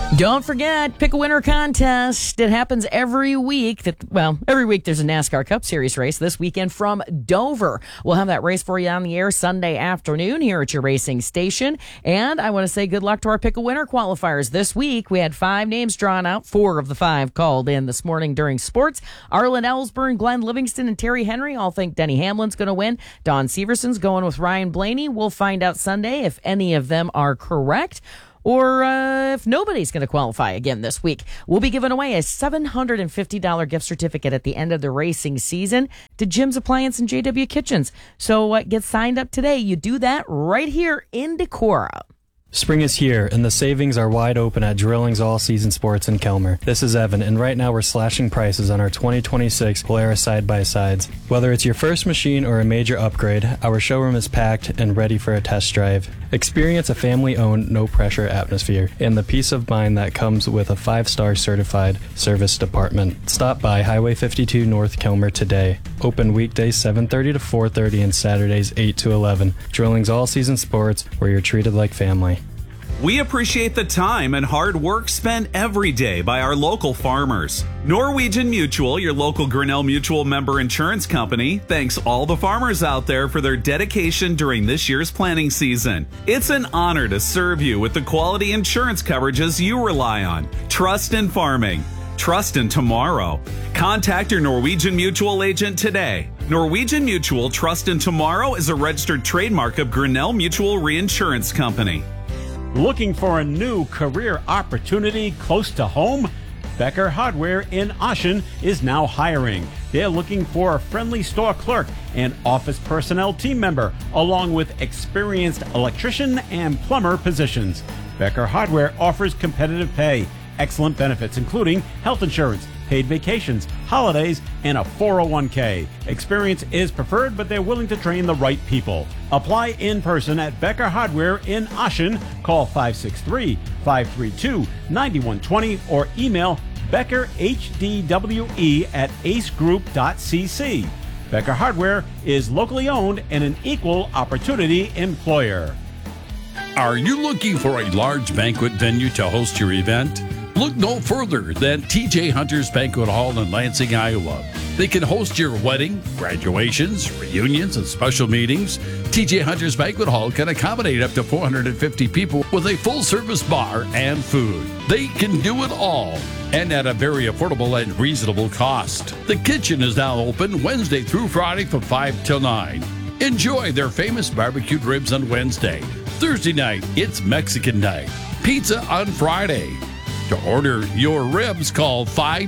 Don't forget, Pick a Winner contest. It happens every week. Every week there's a NASCAR Cup Series race this weekend from Dover. We'll have that race for you on the air Sunday afternoon here at your racing station. And I want to say good luck to our Pick a Winner qualifiers. This week we had 5 names drawn out. 4 of the 5 called in this morning during sports. Arlen Ellsburn, Glenn Livingston, and Terry Henry all think Denny Hamlin's going to win. Don Severson's going with Ryan Blaney. We'll find out Sunday if any of them are correct, or if nobody's going to qualify again this week. We'll be giving away a $750 gift certificate at the end of the racing season to Jim's Appliance and JW Kitchens. So get signed up today. You do that right here in Decorah. Spring is here, and the savings are wide open at Drilling's All Season Sports in Kelmer. This is Evan, and right now we're slashing prices on our 2026 Polaris side-by-sides. Whether it's your first machine or a major upgrade, our showroom is packed and ready for a test drive. Experience a family-owned, no-pressure atmosphere and the peace of mind that comes with a 5-star certified service department. Stop by Highway 52 North Kelmer today. Open weekdays 7:30 to 4:30 and Saturdays 8 to 11. Drilling's All Season Sports, where you're treated like family. We appreciate the time and hard work spent every day by our local farmers. Norwegian Mutual, your local Grinnell Mutual member insurance company, thanks all the farmers out there for their dedication during this year's planting season. It's an honor to serve you with the quality insurance coverages you rely on. Trust in farming. Trust in tomorrow. Contact your Norwegian Mutual agent today. Norwegian Mutual Trust in Tomorrow is a registered trademark of Grinnell Mutual Reinsurance Company. Looking for a new career opportunity close to home? Becker Hardware in Ashen is now hiring. They're looking for a friendly store clerk and office personnel team member, along with experienced electrician and plumber positions. Becker Hardware offers competitive pay, excellent benefits, including health insurance, paid vacations, holidays, and a 401k. Experience is preferred, but they're willing to train the right people. Apply in person at Becker Hardware in Ashen. Call 563-532-9120 or email beckerhdwe@acegroup.cc. Becker Hardware is locally owned and an equal opportunity employer. Are you looking for a large banquet venue to host your event? Look no further than TJ Hunter's Banquet Hall in Lansing, Iowa. They can host your wedding, graduations, reunions, and special meetings. TJ Hunter's Banquet Hall can accommodate up to 450 people with a full-service bar and food. They can do it all, and at a very affordable and reasonable cost. The kitchen is now open Wednesday through Friday from 5 till 9. Enjoy their famous barbecued ribs on Wednesday. Thursday night, it's Mexican night. Pizza on Friday. To order your ribs, call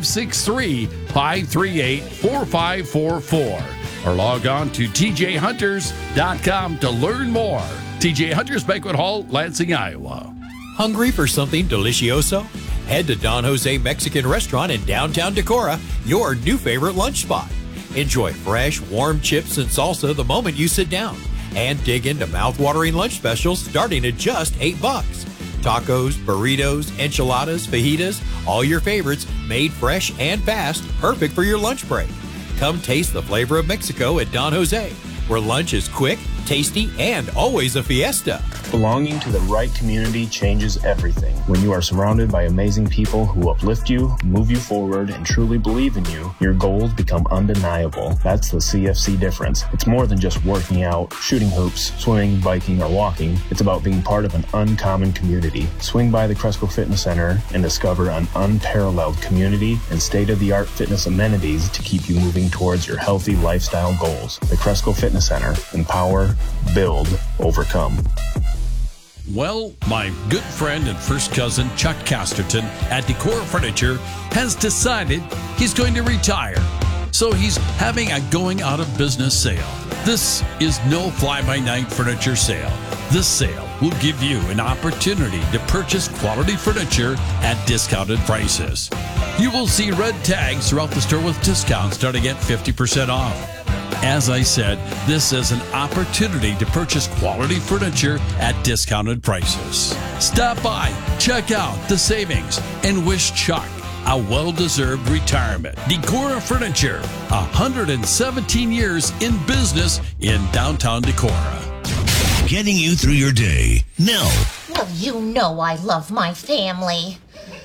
563-538-4544 or log on to tjhunters.com to learn more. TJ Hunters Banquet Hall, Lansing, Iowa. Hungry for something delicioso? Head to Don Jose Mexican Restaurant in downtown Decorah, your new favorite lunch spot. Enjoy fresh, warm chips and salsa the moment you sit down, and dig into mouth-watering lunch specials starting at just $8. Tacos, burritos, enchiladas, fajitas, all your favorites made fresh and fast, perfect for your lunch break. Come taste the flavor of Mexico at Don Jose, where lunch is quick, tasty, and always a fiesta. Belonging to the right community changes everything. When you are surrounded by amazing people who uplift you, move you forward, and truly believe in you, your goals become undeniable. That's the CFC difference. It's more than just working out, shooting hoops, swimming, biking, or walking. It's about being part of an uncommon community. Swing by the Cresco Fitness Center and discover an unparalleled community and state-of-the-art fitness amenities to keep you moving towards your healthy lifestyle goals. The Cresco Fitness Center. Empower, build, overcome. Well, my good friend and first cousin Chuck Casterton at Decorah Furniture has decided he's going to retire. So he's having a going out of business sale. This is no fly-by-night furniture sale. This sale will give you an opportunity to purchase quality furniture at discounted prices. You will see red tags throughout the store with discounts starting at 50% off. As I said, this is an opportunity to purchase quality furniture at discounted prices. Stop by, check out the savings, and wish Chuck a well-deserved retirement. Decorah Furniture, 117 years in business in downtown Decorah. Getting you through your day. Nell. Well, you know I love my family.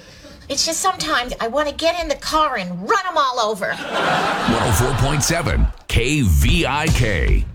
It's just sometimes I want to get in the car and run them all over. 104.7 KVIK.